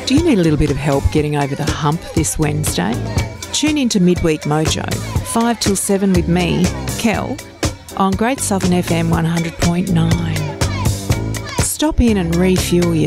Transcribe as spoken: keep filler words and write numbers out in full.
Do you need a little bit of help getting over the hump this Wednesday? Tune in to Midweek Mojo, five till seven with me, Kel, on Great Southern F M one hundred point nine. Stop in and refuel your